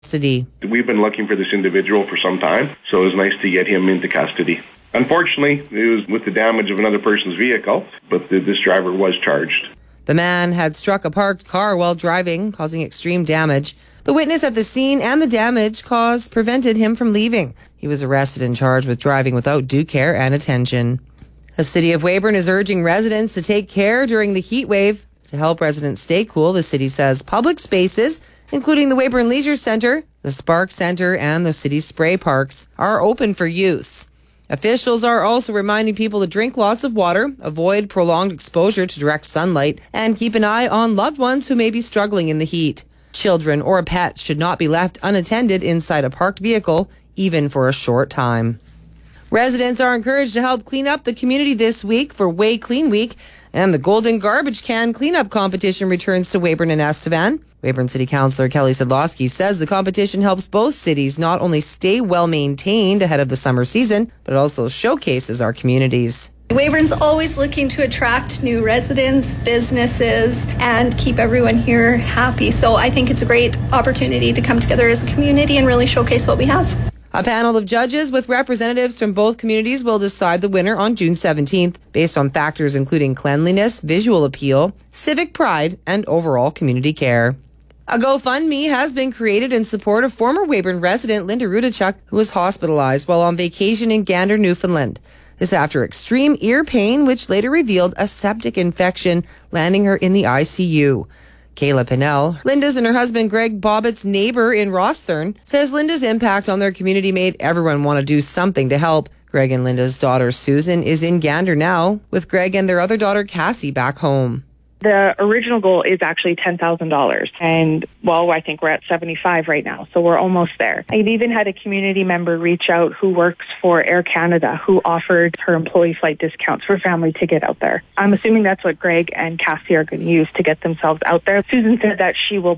custody. We've been looking for this individual for some time, so it was nice to get him into custody. Unfortunately, it was with the damage of another person's vehicle, but this driver was charged. The man had struck a parked car while driving, causing extreme damage. The witness at the scene and the damage caused prevented him from leaving. He was arrested and charged with driving without due care and attention. The City of Weyburn is urging residents to take care during the heat wave. To help residents stay cool, the city says public spaces, including the Weyburn Leisure Centre, the Spark Centre, and the city's spray parks, are open for use. Officials are also reminding people to drink lots of water, avoid prolonged exposure to direct sunlight, and keep an eye on loved ones who may be struggling in the heat. Children or pets should not be left unattended inside a parked vehicle, even for a short time. Residents are encouraged to help clean up the community this week for Way Clean Week, and the Golden Garbage Can Cleanup Competition returns to Weyburn and Estevan. Weyburn City Councillor Kelly Sedlowski says the competition helps both cities not only stay well maintained ahead of the summer season, but also showcases our communities. Weyburn's always looking to attract new residents, businesses, and keep everyone here happy. So I think it's a great opportunity to come together as a community and really showcase what we have. A panel of judges with representatives from both communities will decide the winner on June 17th, based on factors including cleanliness, visual appeal, civic pride, and overall community care. A GoFundMe has been created in support of former Weyburn resident Linda Rudachuk, who was hospitalized while on vacation in Gander, Newfoundland. This after extreme ear pain, which later revealed a septic infection, landing her in the ICU. Kayla Pinnell, Linda's and her husband Greg Bobbitt's neighbor in Rosthern, says Linda's impact on their community made everyone want to do something to help. Greg and Linda's daughter Susan is in Gander now, with Greg and their other daughter Cassie back home. The original goal is actually $10,000. And, well, I think we're at 75 right now, so we're almost there. I've even had a community member reach out who works for Air Canada who offered her employee flight discounts for family to get out there. I'm assuming that's what Greg and Cassie are going to use to get themselves out there. Susan said that she will